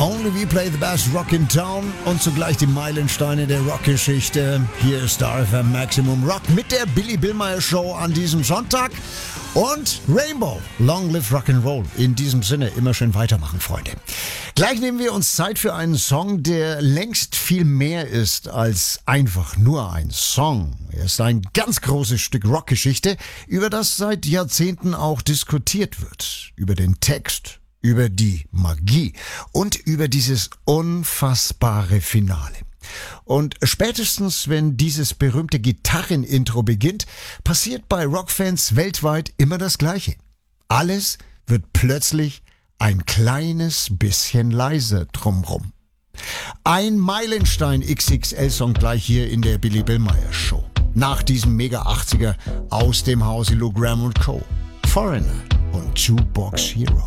Only we play the best rock in town und zugleich die Meilensteine der Rockgeschichte. Hier ist Star FM Maximum Rock mit der Billy Billmeyer Show an diesem Sonntag und Rainbow, Long Live Rock'n'Roll. In diesem Sinne immer schön weitermachen, Freunde. Gleich nehmen wir uns Zeit für einen Song, der längst viel mehr ist als einfach nur ein Song. Er ist ein ganz großes Stück Rockgeschichte, über das seit Jahrzehnten auch diskutiert wird. Über den Text, über die Magie und über dieses unfassbare Finale. Und spätestens, wenn dieses berühmte Gitarrenintro beginnt, passiert bei Rockfans weltweit immer das Gleiche. Alles wird plötzlich ein kleines bisschen leiser drumrum. Ein Meilenstein XXL-Song gleich hier in der Billy Billmeyer Show. Nach diesem Mega-80er aus dem Hause Lou Gramm & Co. Foreigner und Jukebox Hero.